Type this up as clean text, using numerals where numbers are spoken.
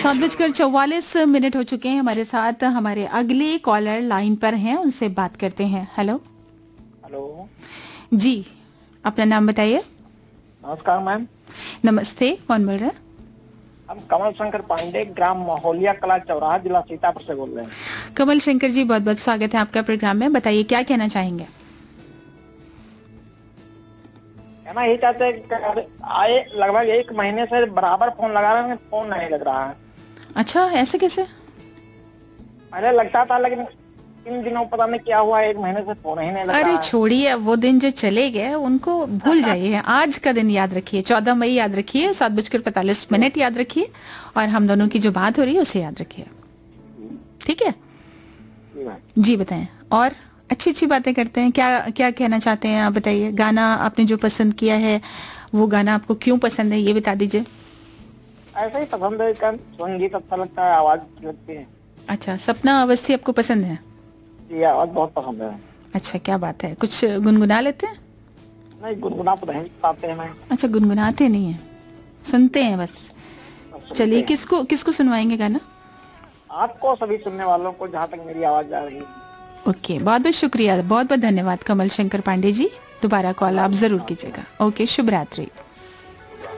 7:44 हो चुके हैं। हमारे साथ हमारे अगले कॉलर लाइन पर हैं, उनसे बात करते हैं। हेलो। हेलो जी, अपना नाम बताइए। नमस्कार मैम। नमस्ते, कौन बोल रहा है? हम कमल शंकर पांडे, ग्राम महोलिया कला, चौराहा, जिला सीतापुर से बोल रहे हैं। कमल शंकर जी, बहुत बहुत स्वागत है आपका प्रोग्राम में। बताइए क्या कहना चाहेंगे? कहना यही चाहते हैं कि आए लगभग 1 महीने से बराबर फोन लगा रहे हैं, फोन नहीं लग रहा है। अच्छा, ऐसे कैसे? पहले लगता था, लेकिन इन दिनों पता नहीं क्या हुआ, 1 महीने से फोन ही नहीं लग रहा अरे है। छोड़िए, वो दिन जो चले गए उनको भूल जाइए। आज का दिन याद रखिए, 14 मई याद रखिए, 7:45 याद रखिए, और हम दोनों की जो बात हो रही है उसे याद रखिए। ठीक है जी, बताएं। और अच्छी अच्छी बातें करते हैं। क्या क्या कहना चाहते हैं आप? बताइए। गाना आपने जो पसंद किया है, वो गाना आपको क्यों पसंद है, ये बता दीजिए। ऐसा ही पसंद है, संगीत अच्छा लगता है, आवाज अच्छी लगती है। अच्छा, सपना अवस्थी आपको पसंद है? जी, आवाज बहुत पसंद है। अच्छा, क्या बात है। कुछ गुनगुना लेते हैं? नहीं, गुनगुना तो नहीं पाते हैं मैं। अच्छा, गुनगुनाते नहीं है, सुनते हैं बस। अब सुनते चलिए, हैं। किसको किसको सुनवाएंगे गाना? आपको, सभी सुनने वालों को, जहाँ तक मेरी आवाज जा रही है। ओके, बहुत बहुत शुक्रिया, बहुत बहुत धन्यवाद कमल शंकर पांडे जी। दोबारा कॉल आप जरूर कीजिएगा। ओके, शुभ रात्रि।